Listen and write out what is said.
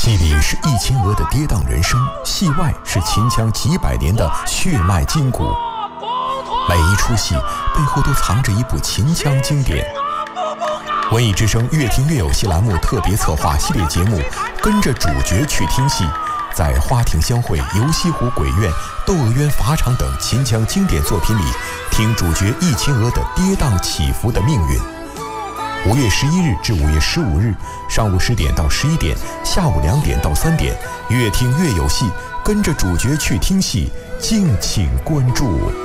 戏里是1000娥的跌宕人生，戏外是秦腔几百年的血脉筋骨。每一出戏背后都藏着一部秦腔经典。文艺之声越听越有戏栏目特别策划系列节目，跟着主角去听戏，在花亭相会、游西湖鬼院、窦娥冤法场等秦腔经典作品里，听主角1000娥的跌宕起伏的命运。5月11日至5月15日，上午10点到11点，下午2点到3点，越听越有戏，跟着主角去听戏，敬请关注。